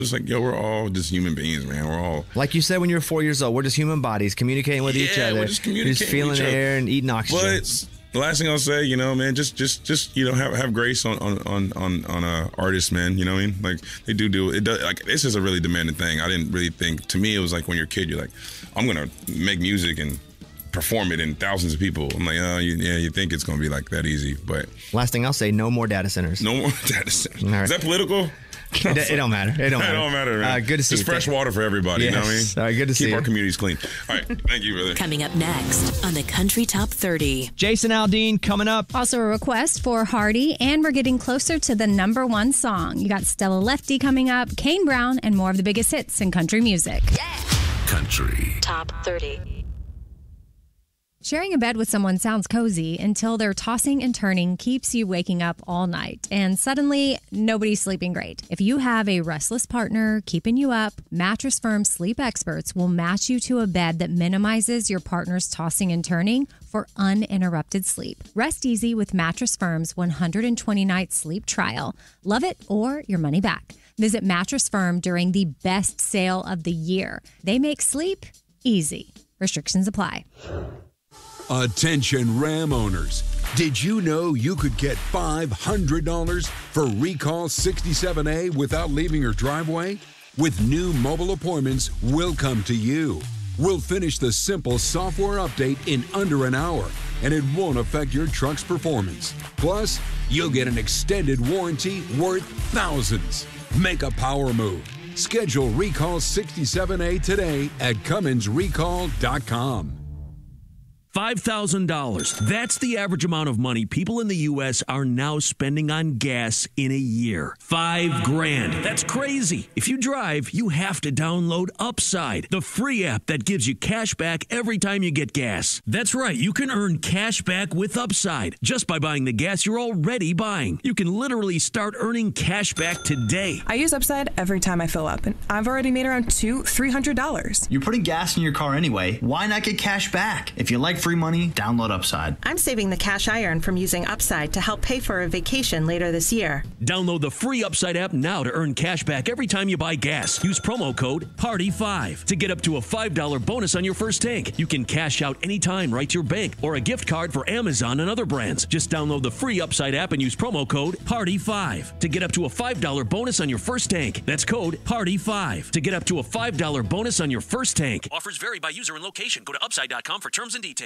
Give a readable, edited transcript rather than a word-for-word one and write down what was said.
It's like, yo, we're all just human beings, man. We're all, like you said when you were 4 years old, we're just human bodies communicating with each other. We're just communicating just feeling with the each other. air and eating oxygen. But the last thing I'll say, you know, man, just have grace on artists, man. You know what I mean? Like they do it. Like this is a really demanding thing. I didn't really think. To me, it was like when you're a kid, you're like, I'm gonna make music and perform it in thousands of people. I'm like, oh, you think it's gonna be like that easy? But last thing I'll say, no more data centers. No more data centers. Right. Is that political? It don't matter. It don't matter. Man. Good to see you. It's fresh water for everybody. Yes. You know what I mean? All right, good to see you. Keep our communities clean. All right. Thank you, brother. Coming up next on the Country Top 30. Jason Aldean coming up. Also a request for Hardy, and we're getting closer to the #1 song. You got Stella Lefty coming up, Kane Brown, and more of the biggest hits in country music. Yeah. Country Top 30. Sharing a bed with someone sounds cozy until their tossing and turning keeps you waking up all night, and suddenly nobody's sleeping great. If you have a restless partner keeping you up, Mattress Firm sleep experts will match you to a bed that minimizes your partner's tossing and turning for uninterrupted sleep. Rest easy with Mattress Firm's 120-night sleep trial. Love it or your money back. Visit Mattress Firm during the best sale of the year. They make sleep easy. Restrictions apply. Attention Ram owners. Did you know you could get $500 for Recall 67A without leaving your driveway? With new mobile appointments, we'll come to you. We'll finish the simple software update in under an hour, and it won't affect your truck's performance. Plus, you'll get an extended warranty worth thousands. Make a power move. Schedule Recall 67A today at CumminsRecall.com. $5,000. That's the average amount of money people in the U.S. are now spending on gas in a year. $5,000. That's crazy. If you drive, you have to download Upside, the free app that gives you cash back every time you get gas. That's right. You can earn cash back with Upside just by buying the gas you're already buying. You can literally start earning cash back today. I use Upside every time I fill up, and I've already made around $300. You're putting gas in your car anyway. Why not get cash back? If you like free money, download Upside. I'm saving the cash I earn from using Upside to help pay for a vacation later this year. Download the free Upside app now to earn cash back every time you buy gas. Use promo code PARTY5 to get up to a $5 bonus on your first tank. You can cash out anytime right to your bank or a gift card for Amazon and other brands. Just download the free Upside app and use promo code PARTY5 to get up to a $5 bonus on your first tank. That's code PARTY5 to get up to a $5 bonus on your first tank. Offers vary by user and location. Go to upside.com for terms and details.